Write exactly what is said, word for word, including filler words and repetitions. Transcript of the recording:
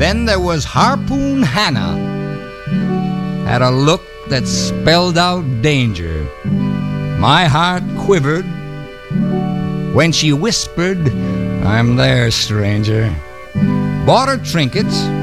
Then there was Harpoon Hannah, had a look that spelled out danger. My heart quivered when she whispered, "I'm there, stranger." Bought her trinkets,